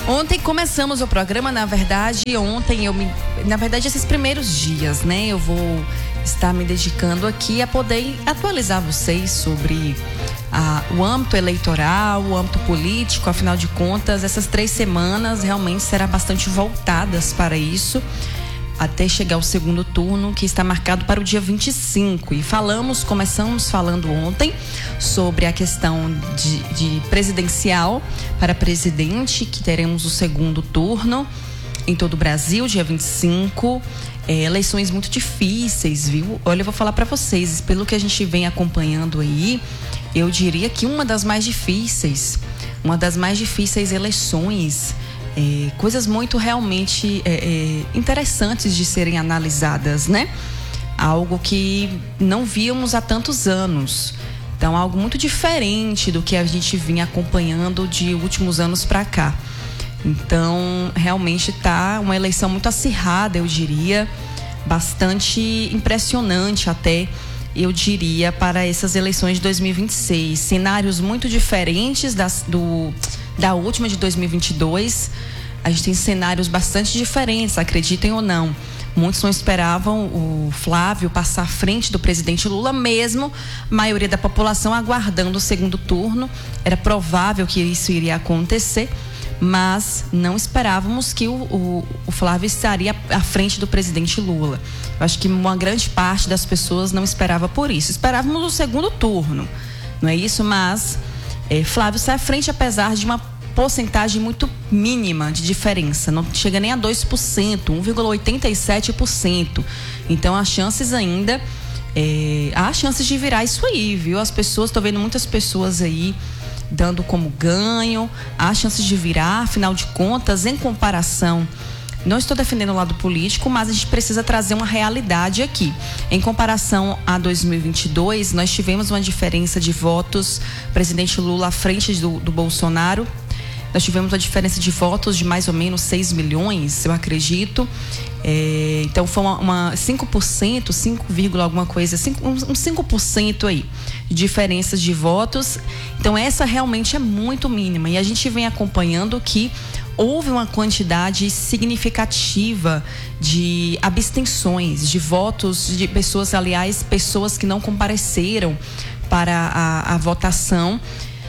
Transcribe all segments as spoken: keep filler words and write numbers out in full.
Ontem começamos o programa, na verdade, ontem eu me... Na verdade, esses primeiros dias, né? Eu vou estar me dedicando aqui a poder atualizar vocês sobre ah, o âmbito eleitoral, o âmbito político. Afinal de contas, essas três semanas realmente serão bastante voltadas para isso, até chegar ao segundo turno, que está marcado para o dia vinte e cinco. E falamos, começamos falando ontem sobre a questão de, de presidencial para presidente, que teremos o segundo turno em todo o Brasil, dia vinte e cinco. É, eleições muito difíceis, viu? Olha, eu vou falar para vocês, pelo que a gente vem acompanhando aí, eu diria que uma das mais difíceis, uma das mais difíceis eleições. É, coisas muito realmente é, é, interessantes de serem analisadas, né? Algo que não víamos há tantos anos. Então, algo muito diferente do que a gente vinha acompanhando de últimos anos para cá. Então, realmente está uma eleição muito acirrada, eu diria, bastante impressionante até, eu diria, para essas eleições de dois mil e vinte e seis. Cenários muito diferentes das, do, da última de dois mil e vinte e dois. A gente tem cenários bastante diferentes, acreditem ou não. Muitos não esperavam o Flávio passar à frente do presidente Lula, mesmo a maioria da população aguardando o segundo turno. Era provável que isso iria acontecer, mas não esperávamos que o, o, o Flávio estaria à frente do presidente Lula. Eu acho que uma grande parte das pessoas não esperava por isso. Esperávamos o segundo turno, não é isso? Mas é, Flávio sai à frente, apesar de uma porcentagem muito mínima de diferença, não chega nem a dois por cento, um vírgula oitenta e sete por cento. Então, as chances ainda, é, há chances de virar isso aí, viu? As pessoas, estou vendo muitas pessoas aí dando como ganho, há chances de virar, afinal de contas, em comparação, não estou defendendo o lado político, mas a gente precisa trazer uma realidade aqui. Em comparação a dois mil e vinte e dois, nós tivemos uma diferença de votos, presidente Lula à frente do, do Bolsonaro. Nós tivemos uma diferença de votos de mais ou menos seis milhões, eu acredito. É, então foi uma, uma cinco por cento, cinco, alguma coisa, cinco, um cinco por cento aí de diferenças de votos. Então essa realmente é muito mínima. E a gente vem acompanhando que houve uma quantidade significativa de abstenções, de votos de pessoas, aliás, pessoas que não compareceram para a, a votação.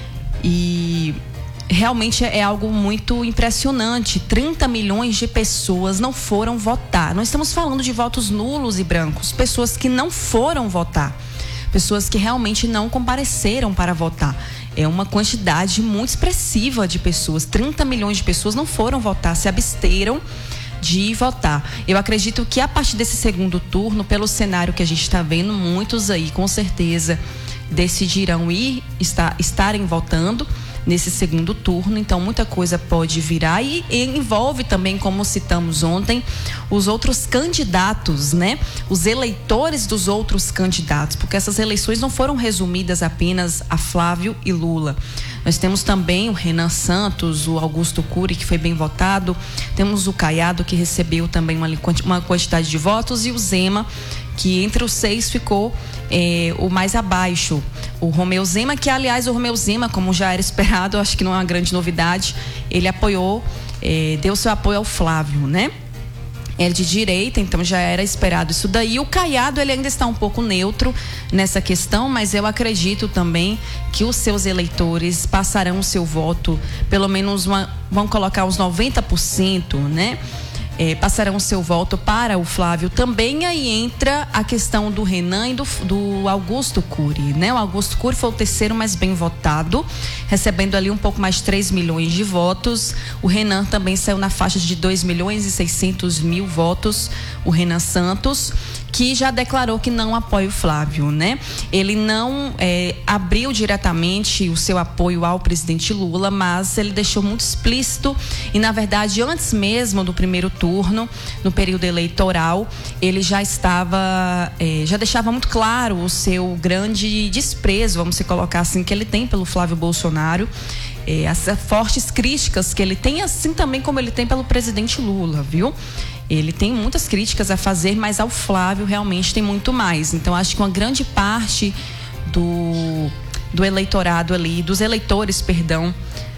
E realmente é algo muito impressionante. trinta milhões de pessoas não foram votar. Nós estamos falando de votos nulos e brancos, pessoas que não foram votar, pessoas que realmente não compareceram para votar. É uma quantidade muito expressiva de pessoas. trinta milhões de pessoas não foram votar, se absteram de votar. Eu acredito que a partir desse segundo turno, pelo cenário que a gente está vendo, muitos aí com certeza decidirão ir, estar, estarem votando nesse segundo turno. Então muita coisa pode virar e, e envolve também, como citamos ontem, os outros candidatos, né? Os eleitores dos outros candidatos, porque essas eleições não foram resumidas apenas a Flávio e Lula. Nós temos também o Renan Santos, o Augusto Cury, que foi bem votado, temos o Caiado, que recebeu também uma, uma quantidade de votos, e o Zema, que entre os seis ficou é, o mais abaixo. O Romeu Zema, que aliás o Romeu Zema, como já era esperado, acho que não é uma grande novidade, ele apoiou, é, deu seu apoio ao Flávio, né? Ele é de direita, então já era esperado isso daí. O Caiado, ele ainda está um pouco neutro nessa questão, mas eu acredito também que os seus eleitores passarão o seu voto, pelo menos uma, vão colocar uns noventa por cento, né? É, passarão o seu voto para o Flávio. Também aí entra a questão do Renan e do, do Augusto Cury, né? O Augusto Cury foi o terceiro mais bem votado, recebendo ali um pouco mais de três milhões de votos. O Renan também saiu na faixa de dois milhões e seiscentos mil votos, o Renan Santos, que já declarou que não apoia o Flávio, né? Ele não é, abriu diretamente o seu apoio ao presidente Lula, mas ele deixou muito explícito, e na verdade antes mesmo do primeiro turno, no período eleitoral, ele já estava, é, já deixava muito claro o seu grande desprezo, vamos se colocar assim, que ele tem pelo Flávio Bolsonaro, é, as fortes críticas que ele tem, assim também como ele tem pelo presidente Lula, viu? Ele tem muitas críticas a fazer, mas ao Flávio realmente tem muito mais. Então acho que uma grande parte do, do eleitorado ali, dos eleitores, perdão,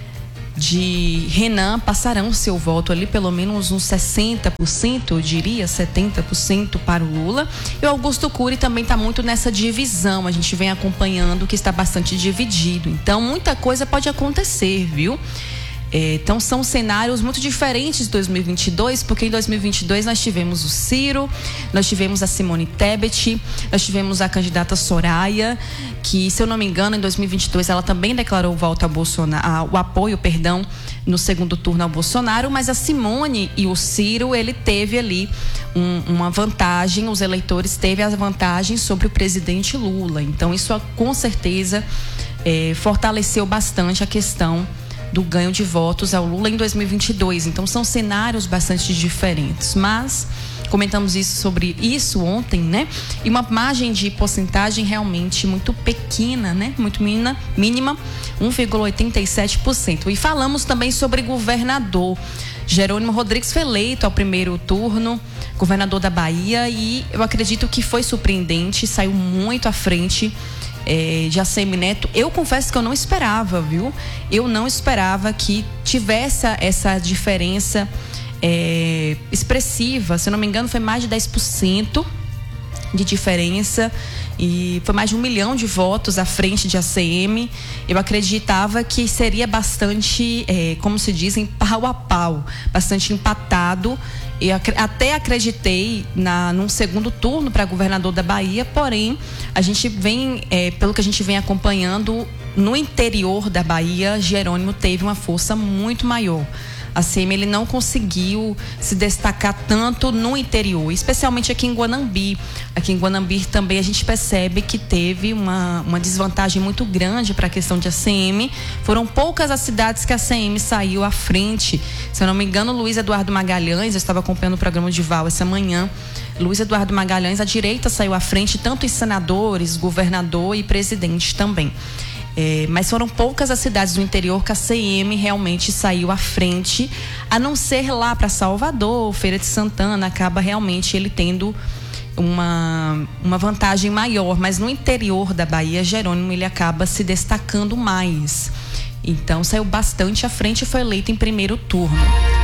de Renan passarão seu voto ali, pelo menos uns sessenta por cento, eu diria, setenta por cento para o Lula. E o Augusto Cury também está muito nessa divisão, a gente vem acompanhando que está bastante dividido. Então, muita coisa pode acontecer, viu? É, então são cenários muito diferentes de dois mil e vinte e dois, porque em dois mil e vinte e dois nós tivemos o Ciro, nós tivemos a Simone Tebet, nós tivemos a candidata Soraya, que, se eu não me engano, em dois mil e vinte e dois ela também declarou o voto a Bolsonaro, o apoio, perdão, no segundo turno ao Bolsonaro, mas a Simone e o Ciro, ele teve ali um, uma vantagem, os eleitores teve a vantagem sobre o presidente Lula. Então isso com certeza é, fortaleceu bastante a questão do ganho de votos ao Lula em dois mil e vinte e dois. Então são cenários bastante diferentes, mas comentamos isso sobre isso ontem, né? E uma margem de porcentagem realmente muito pequena, né? Muito mínima, mínima, um vírgula oitenta e sete por cento. E falamos também sobre governador. Jerônimo Rodrigues foi eleito ao primeiro turno, governador da Bahia, e eu acredito que foi surpreendente, saiu muito à frente É, de A C M Neto. Eu confesso que eu não esperava, viu? Eu não esperava que tivesse essa diferença é, expressiva. Se eu não me engano, foi mais de dez por cento de diferença e foi mais de um milhão de votos à frente de A C M. Eu acreditava que seria bastante, é, como se dizem, pau a pau, bastante empatado. Eu até acreditei na, num segundo turno para governador da Bahia, porém, a gente vem, é, pelo que a gente vem acompanhando, no interior da Bahia, Jerônimo teve uma força muito maior. A C M ele não conseguiu se destacar tanto no interior, especialmente aqui em Guanambi. Aqui em Guanambi também a gente percebe que teve uma, uma desvantagem muito grande para a questão de A C M. Foram poucas as cidades que a C M saiu à frente. Se eu não me engano, Luiz Eduardo Magalhães, eu estava acompanhando o programa de Val essa manhã, Luiz Eduardo Magalhães, a direita saiu à frente, tanto em senadores, governador e presidente também. É, mas foram poucas as cidades do interior que a C M realmente saiu à frente, a não ser lá para Salvador, Feira de Santana, acaba realmente ele tendo uma, uma vantagem maior, mas no interior da Bahia, Jerônimo ele acaba se destacando mais. Então saiu bastante à frente e foi eleito em primeiro turno.